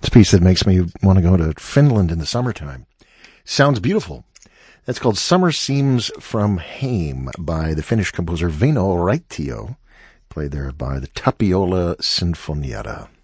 It's a piece that makes me want to go to Finland in the summertime. Sounds beautiful. That's called Summer Seems from Heim by the Finnish composer Väinö Raitio, played there by the Tapiola Sinfonietta.